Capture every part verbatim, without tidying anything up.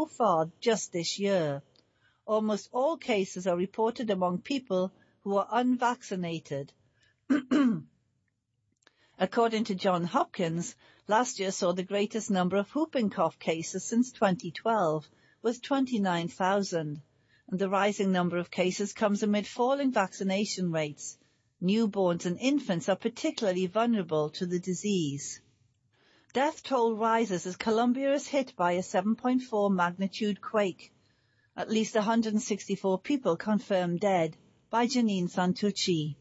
so far just this year. Almost all cases are reported among people who are unvaccinated. According to Johns Hopkins, last year saw the greatest number of whooping cough cases since twenty twelve, with twenty-nine thousand. And the rising number of cases comes amid falling vaccination rates. Newborns and infants are particularly vulnerable to the disease. Death toll rises as Colombia is hit by a seven point four magnitude quake. At least one hundred sixty-four people confirmed dead. By Janine Santucci.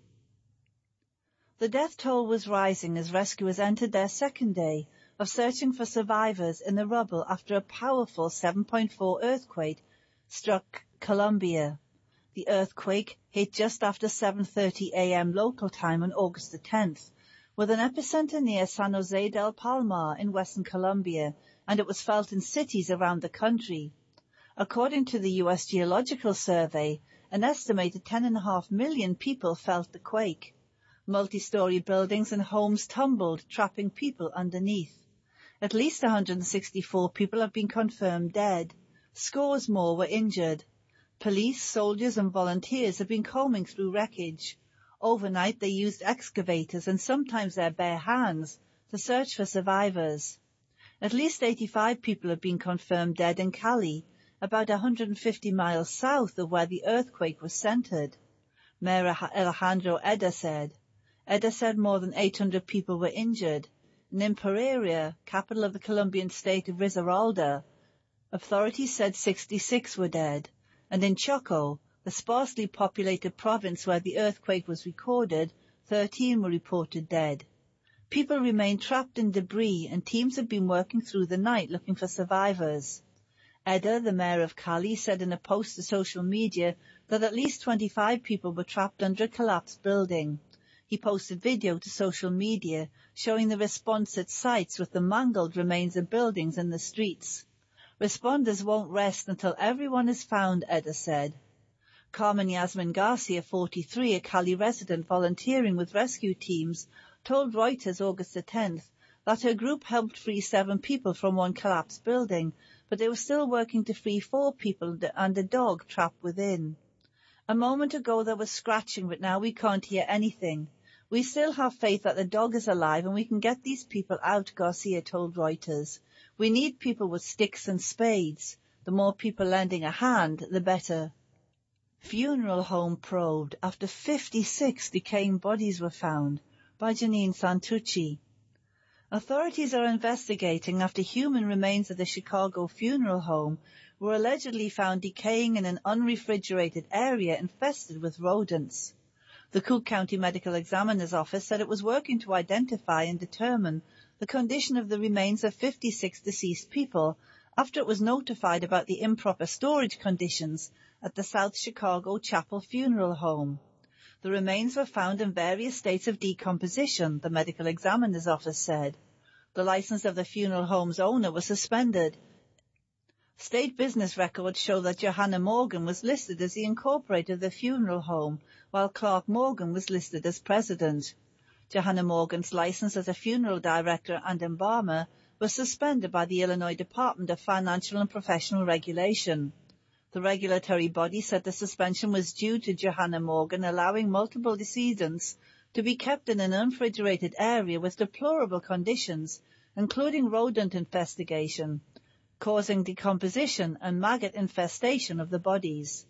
The death toll was rising as rescuers entered their second day of searching for survivors in the rubble after a powerful seven point four earthquake struck Colombia. The earthquake hit just after seven thirty a.m. local time on August the tenth, with an epicenter near San Jose del Palmar in western Colombia, and it was felt in cities around the country. According to the U S Geological Survey, an estimated ten and a half million people felt the quake. Multi-story buildings and homes tumbled, trapping people underneath. At least one hundred sixty-four people have been confirmed dead. Scores more were injured. Police, soldiers and volunteers have been combing through wreckage. Overnight they used excavators and sometimes their bare hands to search for survivors. At least eighty-five people have been confirmed dead in Cali, about one hundred fifty miles south of where the earthquake was centered. Mayor Alejandro Eda said. Eda said more than eight hundred people were injured. And in Pereira, capital of the Colombian state of Risaralda, authorities said sixty-six were dead. And in Choco, the sparsely populated province where the earthquake was recorded, thirteen were reported dead. People remain trapped in debris and teams have been working through the night looking for survivors. Eda, the mayor of Cali, said in a post to social media that at least twenty-five people were trapped under a collapsed building. He posted video to social media showing the response at sites with the mangled remains of buildings in the streets. Responders won't rest until everyone is found, Eda said. Carmen Yasmin Garcia, forty-three, a Cali resident volunteering with rescue teams, told Reuters August the tenth that her group helped free seven people from one collapsed building, but they were still working to free four people and a dog trapped within. A moment ago there was scratching, but now we can't hear anything. We still have faith that the dog is alive and we can get these people out, Garcia told Reuters. We need people with sticks and spades. The more people lending a hand, the better. Funeral home probed after fifty-six decaying bodies were found. By Janine Santucci. Authorities are investigating after human remains of the Chicago funeral home were allegedly found decaying in an unrefrigerated area infested with rodents. The Cook County Medical Examiner's Office said it was working to identify and determine the condition of the remains of fifty-six deceased people after it was notified about the improper storage conditions at the South Chicago Chapel Funeral Home. The remains were found in various states of decomposition, the Medical Examiner's Office said. The license of the funeral home's owner was suspended. State business records show that Johanna Morgan was listed as the incorporator of the funeral home, while Clark Morgan was listed as president. Johanna Morgan's license as a funeral director and embalmer was suspended by the Illinois Department of Financial and Professional Regulation. The regulatory body said the suspension was due to Johanna Morgan allowing multiple decedents to be kept in an unrefrigerated area with deplorable conditions, including rodent infestation, causing decomposition and maggot infestation of the bodies.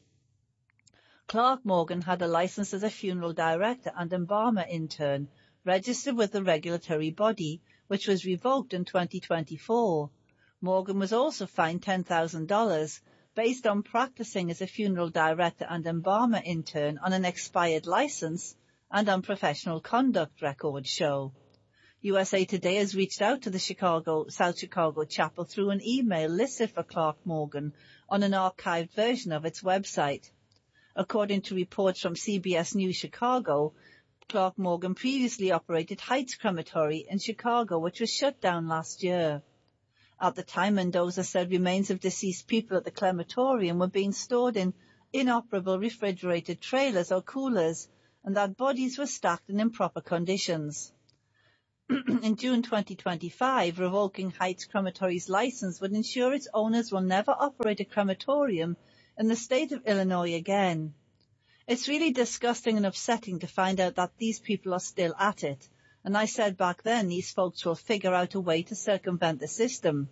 Clark Morgan had a license as a funeral director and embalmer intern, registered with the regulatory body, which was revoked in twenty twenty-four. Morgan was also fined ten thousand dollars based on practicing as a funeral director and embalmer intern on an expired license and on professional conduct records show. U S A Today has reached out to the Chicago, South Chicago Chapel through an email listed for Clark Morgan on an archived version of its website. According to reports from C B S News Chicago, Clark Morgan previously operated Heights Crematory in Chicago, which was shut down last year. At the time, Mendoza said remains of deceased people at the crematorium were being stored in inoperable refrigerated trailers or coolers, and that bodies were stacked in improper conditions. In June twenty twenty-five, revoking Heights Crematory's license would ensure its owners will never operate a crematorium in the state of Illinois again. It's really disgusting and upsetting to find out that these people are still at it. And I said back then these folks will figure out a way to circumvent the system,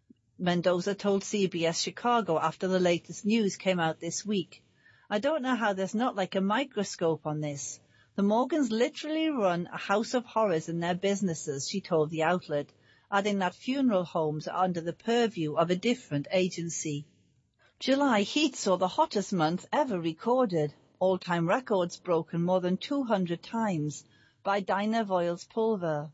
Mendoza told C B S Chicago after the latest news came out this week. I don't know how there's not like a microscope on this. The Morgans literally run a house of horrors in their businesses, she told the outlet, adding that funeral homes are under the purview of a different agency. July heat saw the hottest month ever recorded, all-time records broken more than two hundred times by Dinah Voiles Pulver.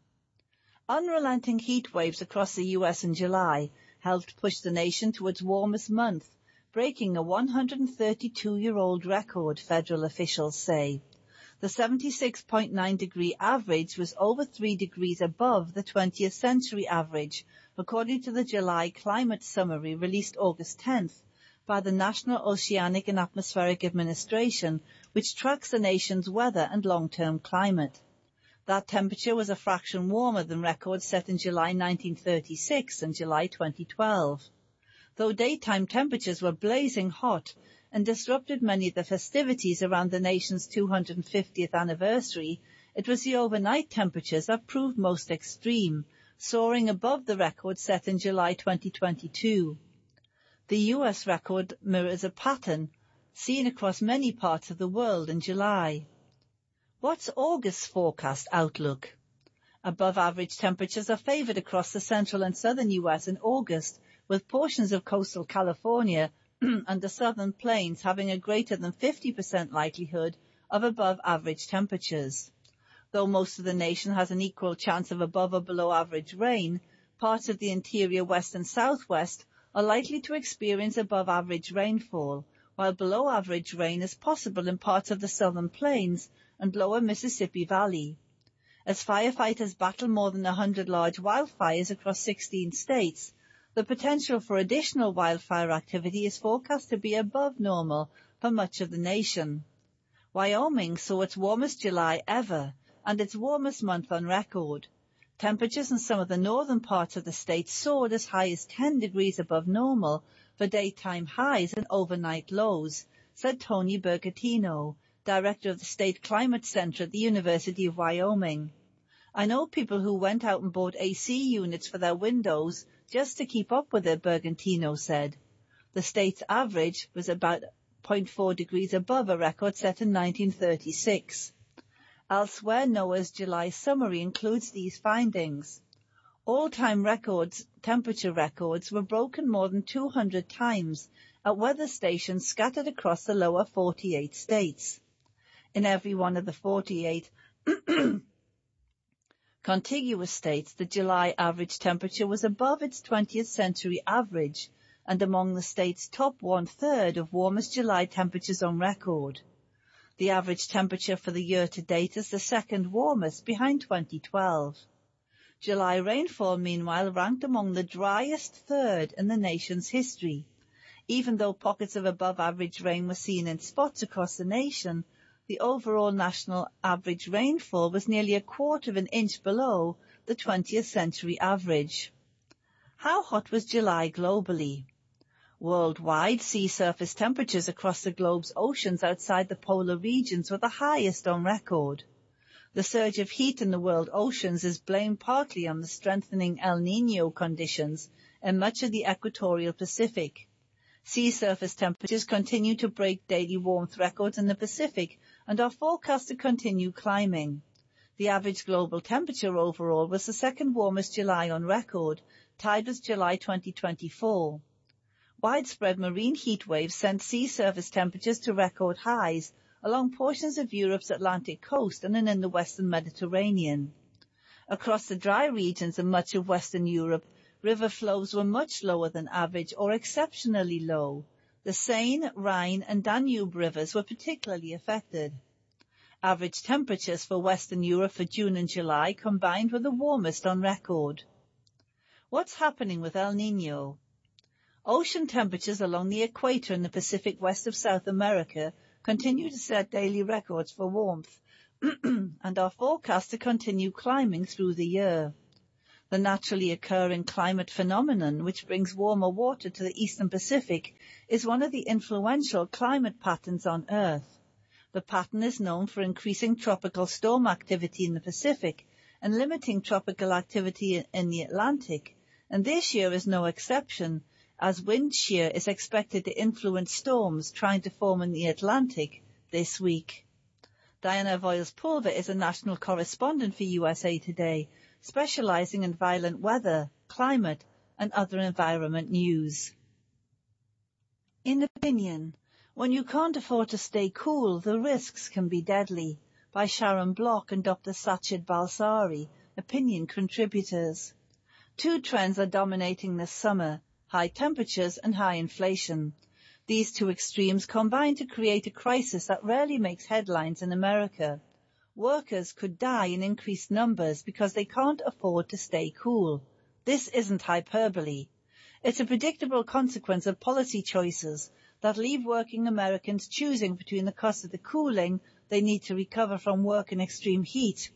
Unrelenting heat waves across the U S in July helped push the nation to its warmest month, breaking a one hundred thirty-two-year-old record, federal officials say. The seventy-six point nine degree average was over three degrees above the twentieth century average, according to the July climate summary released August tenth by the National Oceanic and Atmospheric Administration, which tracks the nation's weather and long-term climate. That temperature was a fraction warmer than records set in July nineteen thirty-six and July twenty twelve. Though daytime temperatures were blazing hot and disrupted many of the festivities around the nation's two hundred fiftieth anniversary, it was the overnight temperatures that proved most extreme, soaring above the record set in July twenty twenty-two. The U S record mirrors a pattern seen across many parts of the world in July. What's August's forecast outlook? Above-average temperatures are favored across the central and southern U S in August, with portions of coastal California and the southern plains having a greater than fifty percent likelihood of above-average temperatures. Though most of the nation has an equal chance of above or below-average rain, parts of the interior west and southwest are likely to experience above-average rainfall, while below-average rain is possible in parts of the southern plains and lower Mississippi Valley. As firefighters battle more than one hundred large wildfires across sixteen states, the potential for additional wildfire activity is forecast to be above normal for much of the nation. Wyoming saw its warmest July ever and its warmest month on record. Temperatures in some of the northern parts of the state soared as high as ten degrees above normal for daytime highs and overnight lows, said Tony Bergatino, director of the State Climate Center at the University of Wyoming. I know people who went out and bought A C units for their windows just to keep up with it, Bergantino said. The state's average was about zero point four degrees above a record set in nineteen thirty-six. Elsewhere, NOAA's July summary includes these findings. All-time records, temperature records were broken more than two hundred times at weather stations scattered across the lower forty-eight states. In every one of the forty-eight contiguous states, the July average temperature was above its twentieth century average and among the state's top one-third of warmest July temperatures on record. The average temperature for the year to date is the second warmest, behind twenty twelve. July rainfall, meanwhile, ranked among the driest third in the nation's history. Even though pockets of above-average rain were seen in spots across the nation, the overall national average rainfall was nearly a quarter of an inch below the twentieth century average. How hot was July globally? Worldwide, sea surface temperatures across the globe's oceans outside the polar regions were the highest on record. The surge of heat in the world oceans is blamed partly on the strengthening El Niño conditions in much of the equatorial Pacific. Sea surface temperatures continue to break daily warmth records in the Pacific and are forecast to continue climbing. The average global temperature overall was the second warmest July on record, tied with July twenty twenty-four. Widespread marine heat waves sent sea surface temperatures to record highs along portions of Europe's Atlantic coast and in the western Mediterranean. Across the dry regions in much of Western Europe, river flows were much lower than average or exceptionally low. The Seine, Rhine, and Danube rivers were particularly affected. Average temperatures for Western Europe for June and July combined were the warmest on record. What's happening with El Niño? Ocean temperatures along the equator in the Pacific west of South America continue to set daily records for warmth, and are forecast to continue climbing through the year. The naturally occurring climate phenomenon, which brings warmer water to the eastern Pacific, is one of the influential climate patterns on Earth. The pattern is known for increasing tropical storm activity in the Pacific and limiting tropical activity in the Atlantic, and this year is no exception, as wind shear is expected to influence storms trying to form in the Atlantic this week. Diana Voiles-Pulver is a national correspondent for U S A Today, specializing in violent weather, climate, and other environment news. In opinion, when you can't afford to stay cool, the risks can be deadly, by Sharon Block and Doctor Sachit Balsari, opinion contributors. Two trends are dominating this summer, high temperatures and high inflation. These two extremes combine to create a crisis that rarely makes headlines in America. Workers could die in increased numbers because they can't afford to stay cool. This isn't hyperbole. It's a predictable consequence of policy choices that leave working Americans choosing between the cost of the cooling they need to recover from work in extreme heat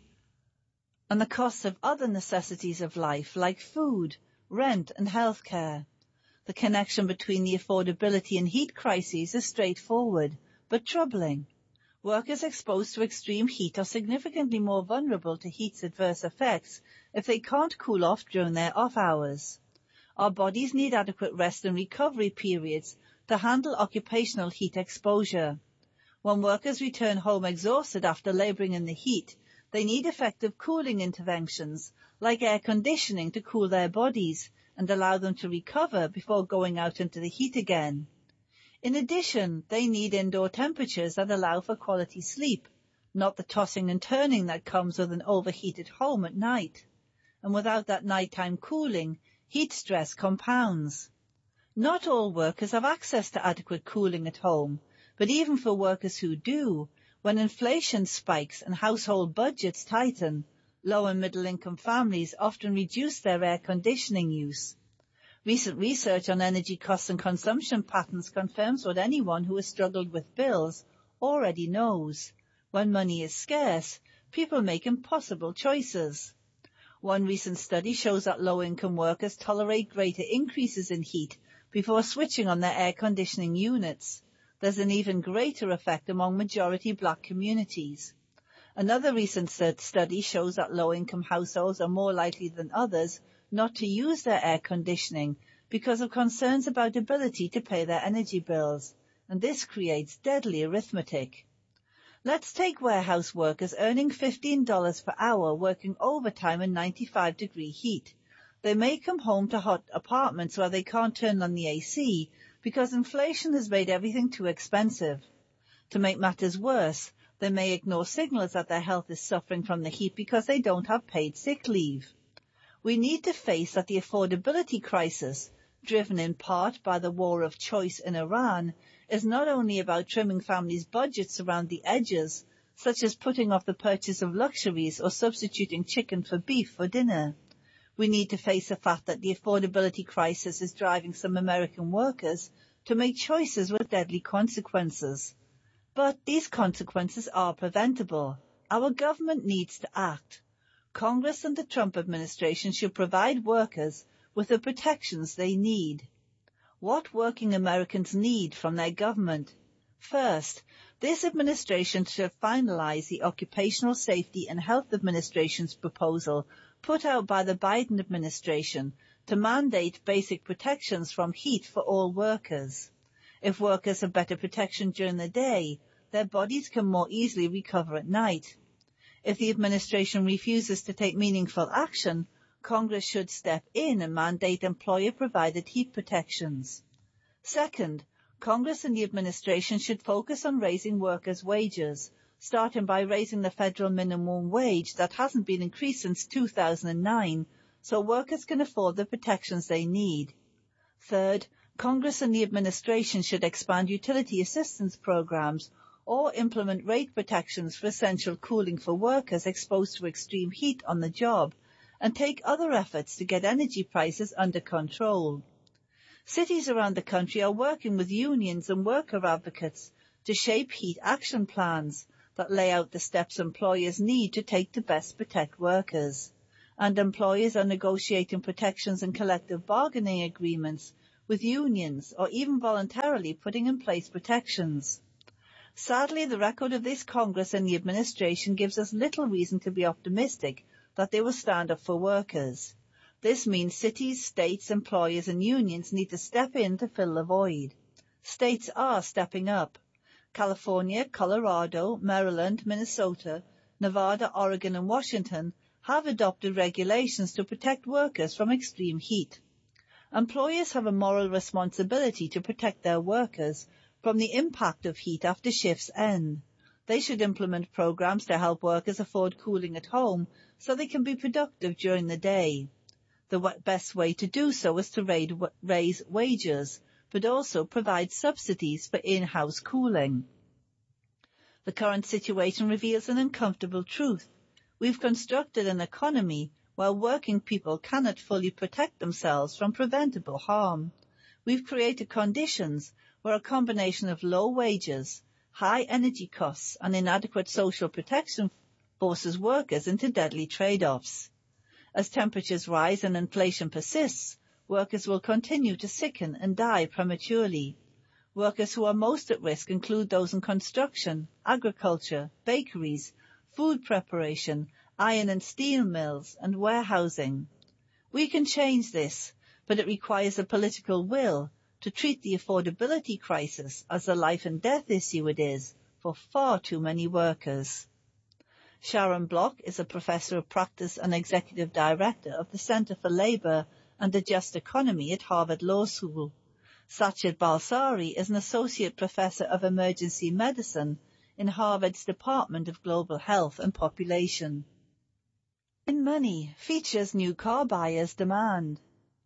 and the costs of other necessities of life like food, rent and health care. The connection between the affordability and heat crises is straightforward, but troubling. Workers exposed to extreme heat are significantly more vulnerable to heat's adverse effects if they can't cool off during their off hours. Our bodies need adequate rest and recovery periods to handle occupational heat exposure. When workers return home exhausted after laboring in the heat, they need effective cooling interventions, like air conditioning, to cool their bodies and allow them to recover before going out into the heat again. In addition, they need indoor temperatures that allow for quality sleep, not the tossing and turning that comes with an overheated home at night. And without that nighttime cooling, heat stress compounds. Not all workers have access to adequate cooling at home, but even for workers who do, when inflation spikes and household budgets tighten, low and middle-income families often reduce their air conditioning use. Recent research on energy costs and consumption patterns confirms what anyone who has struggled with bills already knows. When money is scarce, people make impossible choices. One recent study shows that low-income workers tolerate greater increases in heat before switching on their air conditioning units. There's an even greater effect among majority black communities. Another recent study shows that low-income households are more likely than others not to use their air conditioning because of concerns about ability to pay their energy bills, and this creates deadly arithmetic. Let's take warehouse workers earning fifteen dollars per hour working overtime in ninety-five degree heat. They may come home to hot apartments where they can't turn on the A C because inflation has made everything too expensive. To make matters worse, they may ignore signals that their health is suffering from the heat because they don't have paid sick leave. We need to face that the affordability crisis, driven in part by the war of choice in Iran, is not only about trimming families' budgets around the edges, such as putting off the purchase of luxuries or substituting chicken for beef for dinner. We need to face the fact that the affordability crisis is driving some American workers to make choices with deadly consequences. But these consequences are preventable. Our government needs to act. Congress and the Trump administration should provide workers with the protections they need. What working Americans need from their government? First, this administration should finalize the Occupational Safety and Health Administration's proposal put out by the Biden administration to mandate basic protections from heat for all workers. If workers have better protection during the day, their bodies can more easily recover at night. If the administration refuses to take meaningful action, Congress should step in and mandate employer-provided heat protections. Second, Congress and the administration should focus on raising workers' wages, starting by raising the federal minimum wage that hasn't been increased since two thousand nine, so workers can afford the protections they need. Third, Congress and the administration should expand utility assistance programs or implement rate protections for essential cooling for workers exposed to extreme heat on the job, and take other efforts to get energy prices under control. Cities around the country are working with unions and worker advocates to shape heat action plans that lay out the steps employers need to take to best protect workers. And employers are negotiating protections and collective bargaining agreements with unions or even voluntarily putting in place protections. Sadly, the record of this Congress and the administration gives us little reason to be optimistic that they will stand up for workers. This means cities, states, employers and unions need to step in to fill the void. States are stepping up. California, Colorado, Maryland, Minnesota, Nevada, Oregon and Washington have adopted regulations to protect workers from extreme heat. Employers have a moral responsibility to protect their workers from the impact of heat after shifts end. They should implement programs to help workers afford cooling at home so they can be productive during the day. The w- best way to do so is to raise, raise wages, but also provide subsidies for in-house cooling. The current situation reveals an uncomfortable truth. We've constructed an economy where working people cannot fully protect themselves from preventable harm. We've created conditions where a combination of low wages, high energy costs and inadequate social protection forces workers into deadly trade-offs. As temperatures rise and inflation persists, workers will continue to sicken and die prematurely. Workers who are most at risk include those in construction, agriculture, bakeries, food preparation, iron and steel mills, and warehousing. We can change this, but it requires a political will to treat the affordability crisis as the life and death issue it is for far too many workers. Sharon Block is a professor of practice and executive director of the Center for Labor and the Just Economy at Harvard Law School. Sachit Balsari is an associate professor of emergency medicine in Harvard's Department of Global Health and Population. In money, features new car buyers demand.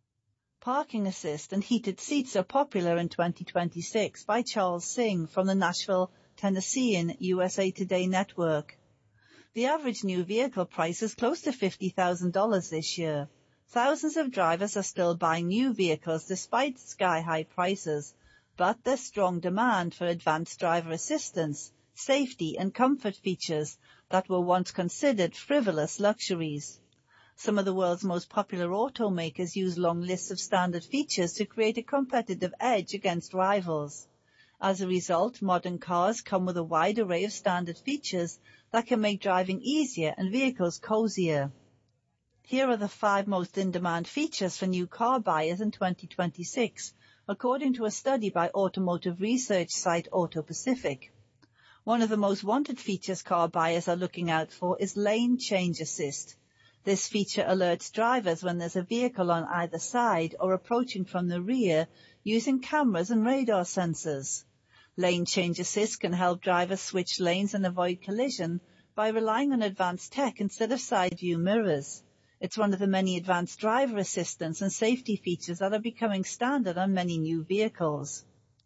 Parking assist and heated seats are popular in twenty twenty-six by Charles Singh from the Nashville, Tennessean U S A Today network. The average new vehicle price is close to fifty thousand dollars this year. Thousands of drivers are still buying new vehicles despite sky-high prices, but there's strong demand for advanced driver assistance, safety and comfort features that were once considered frivolous luxuries. Some of the world's most popular automakers use long lists of standard features to create a competitive edge against rivals. As a result, modern cars come with a wide array of standard features that can make driving easier and vehicles cozier. Here are the five most in-demand features for new car buyers in twenty twenty-six, according to a study by automotive research site Auto Pacific. One of the most wanted features car buyers are looking out for is lane change assist. This feature alerts drivers when there's a vehicle on either side or approaching from the rear using cameras and radar sensors. Lane change assist can help drivers switch lanes and avoid collision by relying on advanced tech instead of side view mirrors. It's one of the many advanced driver assistance and safety features that are becoming standard on many new vehicles.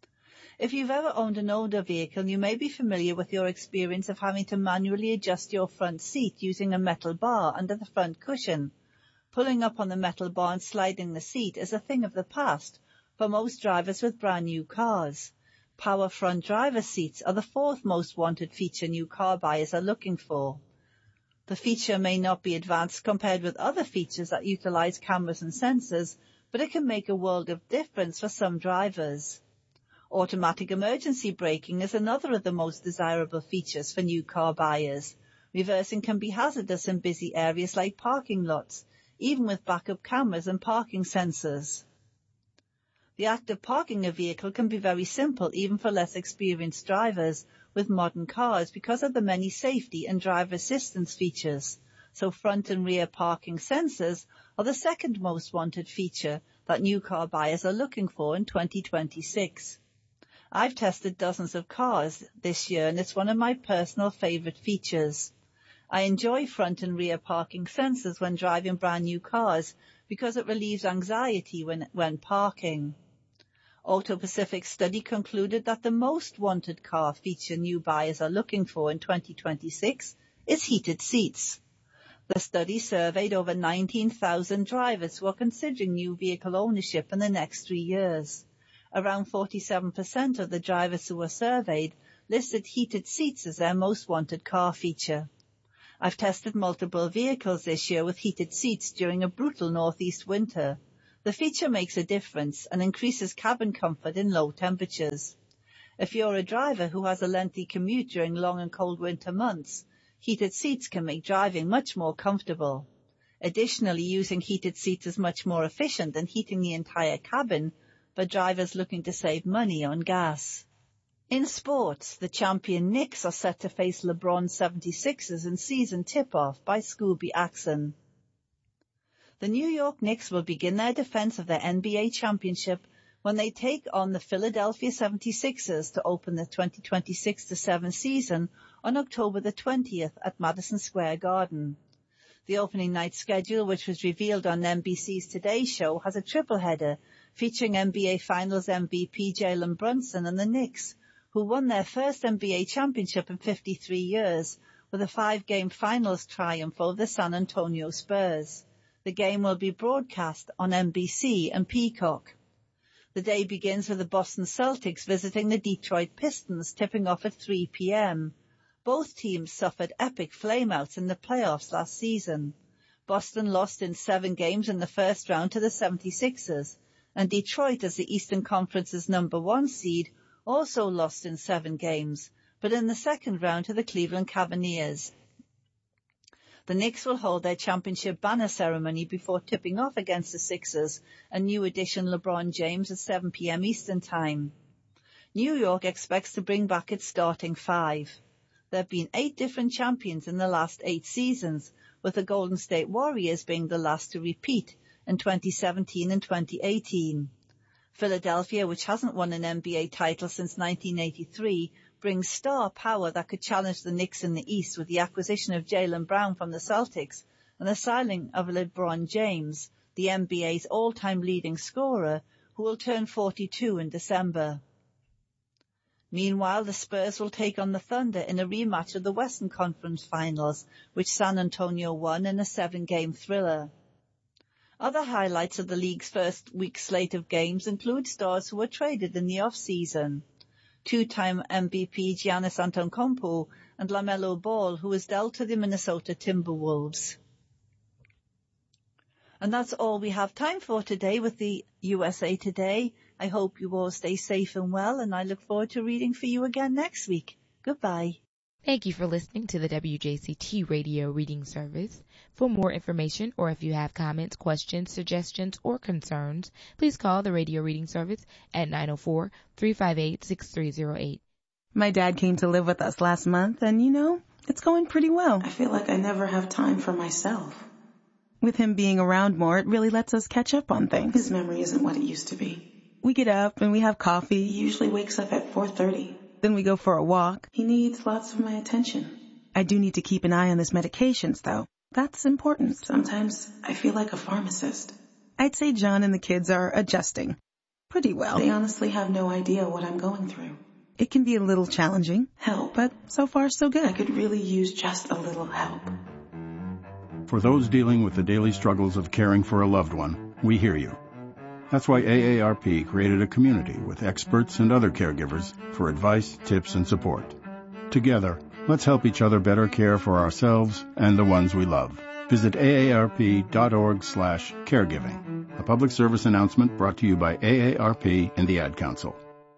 If you've ever owned an older vehicle, you may be familiar with your experience of having to manually adjust your front seat using a metal bar under the front cushion. Pulling up on the metal bar and sliding the seat is a thing of the past for most drivers with brand new cars. Power front driver seats are the fourth most wanted feature new car buyers are looking for. The feature may not be advanced compared with other features that utilize cameras and sensors, but it can make a world of difference for some drivers. Automatic emergency braking is another of the most desirable features for new car buyers. Reversing can be hazardous in busy areas like parking lots, even with backup cameras and parking sensors. The act of parking a vehicle can be very simple even for less experienced drivers with modern cars because of the many safety and driver assistance features. So front and rear parking sensors are the second most wanted feature that new car buyers are looking for in twenty twenty-six. I've tested dozens of cars this year and it's one of my personal favorite features. I enjoy front and rear parking sensors when driving brand new cars because it relieves anxiety when, when parking. Auto Pacific's study concluded that the most wanted car feature new buyers are looking for in twenty twenty-six is heated seats. The study surveyed over nineteen thousand drivers who are considering new vehicle ownership in the next three years. Around forty-seven percent of the drivers who were surveyed listed heated seats as their most wanted car feature. I've tested multiple vehicles this year with heated seats during a brutal northeast winter. The feature makes a difference and increases cabin comfort in low temperatures. If you're a driver who has a lengthy commute during long and cold winter months, heated seats can make driving much more comfortable. Additionally, using heated seats is much more efficient than heating the entire cabin for drivers looking to save money on gas. In sports, the champion Knicks are set to face LeBron seventy-sixers in season tip-off by Scooby Axon. The New York Knicks will begin their defense of their N B A championship when they take on the Philadelphia seventy-sixers to open the twenty twenty-six to seven season on October the twentieth at Madison Square Garden. The opening night schedule, which was revealed on N B C's Today Show, has a triple-header featuring N B A Finals M V P Jalen Brunson and the Knicks, who won their first N B A championship in fifty-three years with a five-game finals triumph over the San Antonio Spurs. The game will be broadcast on N B C and Peacock. The day begins with the Boston Celtics visiting the Detroit Pistons, tipping off at three p.m. Both teams suffered epic flameouts in the playoffs last season. Boston lost in seven games in the first round to the seventy-sixers, and Detroit, as the Eastern Conference's number one seed, also lost in seven games, but in the second round to the Cleveland Cavaliers. The Knicks will hold their championship banner ceremony before tipping off against the Sixers and new addition LeBron James at seven p.m. Eastern Time. New York expects to bring back its starting five. There have been eight different champions in the last eight seasons, with the Golden State Warriors being the last to repeat in twenty seventeen and twenty eighteen. Philadelphia, which hasn't won an N B A title since nineteen eighty-three, brings star power that could challenge the Knicks in the East with the acquisition of Jaylen Brown from the Celtics and the signing of LeBron James, the N B A's all-time leading scorer, who will turn forty-two in December. Meanwhile, the Spurs will take on the Thunder in a rematch of the Western Conference Finals, which San Antonio won in a seven-game thriller. Other highlights of the league's first week slate of games include stars who were traded in the off-season. Two-time M V P Giannis Antetokounmpo and LaMelo Ball, who was dealt to the Minnesota Timberwolves. And that's all we have time for today with the U S A Today. I hope you all stay safe and well, and I look forward to reading for you again next week. Goodbye. Thank you for listening to the W J C T Radio Reading Service. For more information, or if you have comments, questions, suggestions, or concerns, please call the Radio Reading Service at nine oh four, three five eight, six three oh eight. My dad came to live with us last month, and you know, it's going pretty well. I feel like I never have time for myself. With him being around more, it really lets us catch up on things. His memory isn't what it used to be. We get up and we have coffee. He usually wakes up at four thirty. Then we go for a walk. He needs lots of my attention. I do need to keep an eye on his medications, though. That's important. Sometimes I feel like a pharmacist. I'd say John and the kids are adjusting pretty well. They honestly have no idea what I'm going through. It can be a little challenging. Help. But so far, so good. I could really use just a little help. For those dealing with the daily struggles of caring for a loved one, we hear you. That's why A A R P created a community with experts and other caregivers for advice, tips, and support. Together, let's help each other better care for ourselves and the ones we love. Visit aarp.org slash caregiving. A public service announcement brought to you by A A R P and the Ad Council.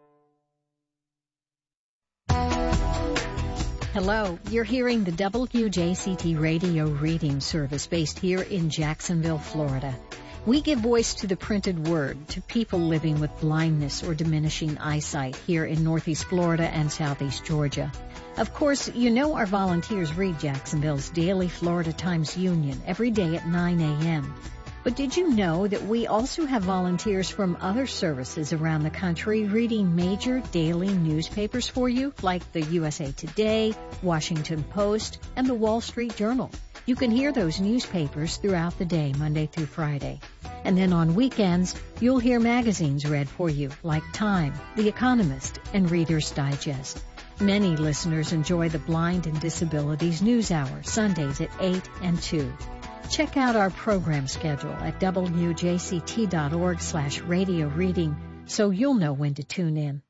Hello, you're hearing the W J C T Radio Reading Service based here in Jacksonville, Florida. We give voice to the printed word to people living with blindness or diminishing eyesight here in Northeast Florida and Southeast Georgia. Of course, you know our volunteers read Jacksonville's daily Florida Times Union every day at nine a.m. But did you know that we also have volunteers from other services around the country reading major daily newspapers for you, like the U S A Today, Washington Post, and the Wall Street Journal? You can hear those newspapers throughout the day, Monday through Friday. And then on weekends, you'll hear magazines read for you, like Time, The Economist, and Reader's Digest. Many listeners enjoy the Blind and Disabilities News Hour, Sundays at eight and two. Check out our program schedule at W J C T dot org slash radio reading so you'll know when to tune in.